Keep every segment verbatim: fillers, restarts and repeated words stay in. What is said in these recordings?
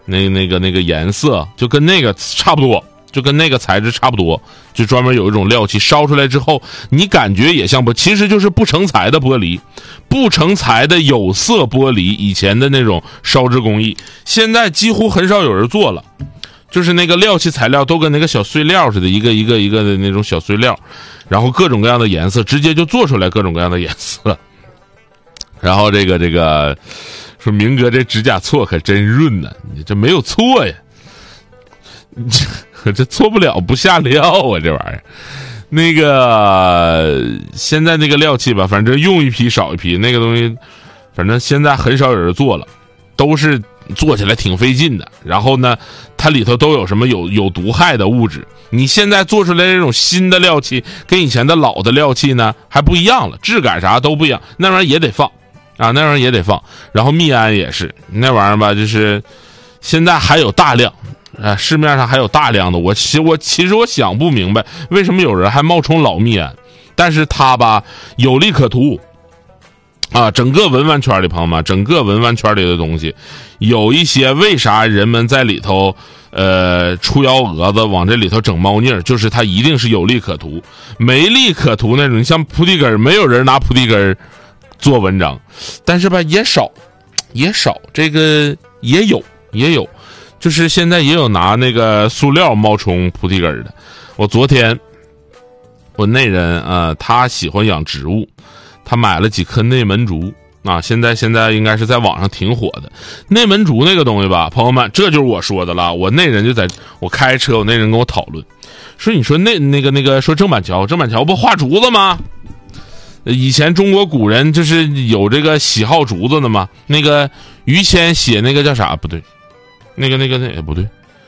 那那个那个颜色就跟那个差不多，就跟那个材质差不多，就专门有一种料器，烧出来之后你感觉也像不，其实就是不成材的玻璃，不成材的有色玻璃，以前的那种烧制工艺，现在几乎很少有人做了，就是那个料器材料都跟那个小碎料似的，一个一个一个的那种小碎料，然后各种各样的颜色，直接就做出来各种各样的颜色。然后这个这个说明哥这指甲锉可真润呢，你这没有锉呀，这这错不了不下料啊，这玩意儿。那个现在那个料器吧，反正用一批少一批，那个东西反正现在很少有人做了，都是做起来挺费劲的。然后呢，它里头都有什么有有毒害的物质。你现在做出来这种新的料器，跟以前的老的料器呢还不一样了，质感啥都不一样，那玩意儿也得放啊，那玩意儿也得放。然后密胺也是那玩意儿吧，就是现在还有大量。啊，市面上还有大量的，我其我其实我想不明白，为什么有人还冒充老密胺，但是它吧有利可图啊！整个文玩圈里，朋友们，整个文玩圈里的东西，有一些为啥人们在里头呃出幺蛾子，往这里头整猫腻儿，就是它一定是有利可图，没利可图那种，像菩提根，没有人拿菩提根做文章，但是吧也少，也少，这个也有也有。就是现在也有拿那个塑料冒充菩提根的。我昨天我那人呃他喜欢养植物，他买了几棵内门竹啊，现在现在应该是在网上挺火的。内门竹那个东西吧，朋友们，这就是我说的了。我那人就在我开车，我那人跟我讨论说，你说那那个那个说郑板桥，郑板桥不画竹子吗？以前中国古人就是有这个喜好竹子的嘛。那个于谦写那个叫啥？不对。那个那个那也、哎、不对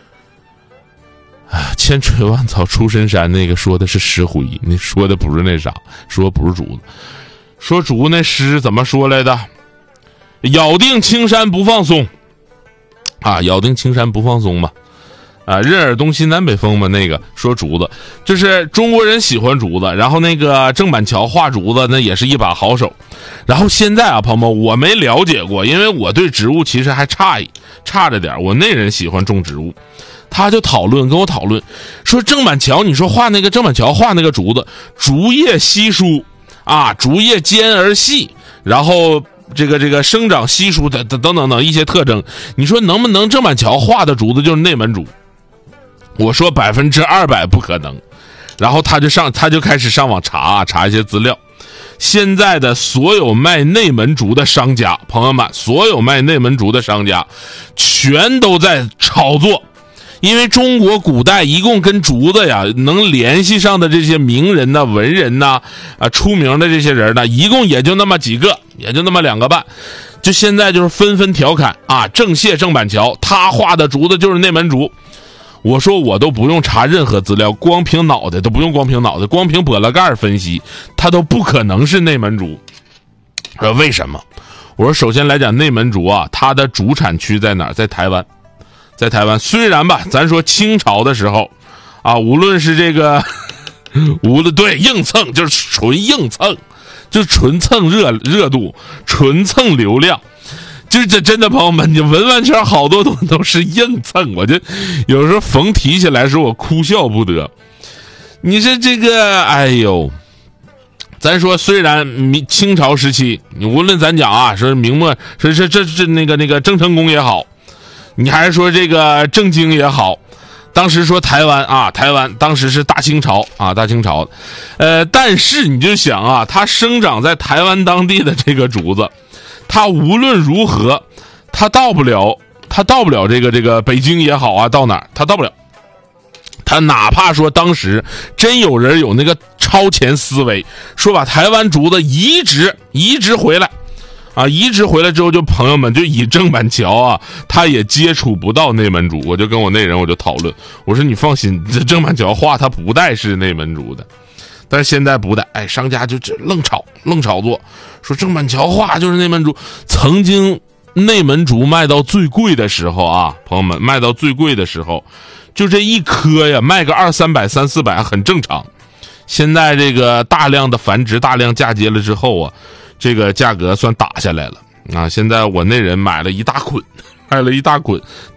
啊！千锤万凿出深山，那个说的是石灰，那说的不是那啥，说不是竹子，说竹那诗怎么说来的？咬定青山不放松啊，咬定青山不放松嘛，啊，任尔东西南北风嘛，那个说竹子，就是中国人喜欢竹子，然后那个郑板桥画竹子那也是一把好手。然后现在啊，朋友们，我没了解过，因为我对植物其实还差一差着点。我那人喜欢种植物，他就讨论跟我讨论说，郑板桥，你说画那个郑板桥画那个竹子，竹叶稀疏啊，竹叶尖而细，然后这个这个生长稀疏等等等等一些特征，你说能不能郑板桥画的竹子就是内门竹？我说百分之二百不可能。然后他就上他就开始上网查查一些资料。现在的所有卖内门竹的商家，朋友们，所有卖内门竹的商家全都在炒作。因为中国古代一共跟竹子呀能联系上的这些名人呐、文人呐、啊出名的这些人呢，一共也就那么几个，也就那么两个半。就现在就是纷纷调侃啊，郑燮郑板桥他画的竹子就是内门竹。我说我都不用查任何资料，光凭脑袋都不用光凭脑袋，光凭簸箕盖分析，它都不可能是内门竹。说为什么？我说首先来讲，内门竹啊，它的主产区在哪儿？在台湾，在台湾。虽然吧，咱说清朝的时候，啊，无论是这个，无论对硬蹭，就是纯硬蹭，就是纯蹭热热度，纯蹭流量。就是这真的，朋友们，你文玩圈好多东西都是硬蹭，我就有时候逢提起来时我哭笑不得。你说这个，哎呦，咱说虽然清朝时期，你无论咱讲啊，说明末，说这这这那个那个郑成功也好，你还是说这个郑经也好，当时说台湾啊，台湾当时是大清朝啊，大清朝，呃，但是你就想啊，它生长在台湾当地的这个竹子。他无论如何，他到不了，他到不了这个这个北京也好啊，到哪儿他到不了。他哪怕说当时真有人有那个超前思维，说把台湾竹子移植移植回来，啊，移植回来之后，就朋友们就以郑板桥啊，他也接触不到内门竹。我就跟我那人我就讨论，我说你放心，这郑板桥画他不带是内门竹的。但是现在不带，哎，商家就愣炒愣炒作，说郑板桥画就是内门竹。曾经内门竹卖到最贵的时候啊，朋友们，卖到最贵的时候，就这一颗呀，卖个二三百、三四百很正常。现在这个大量的繁殖、大量嫁接了之后啊，这个价格算打下来了啊。现在我那人买了一大捆，买了一大捆。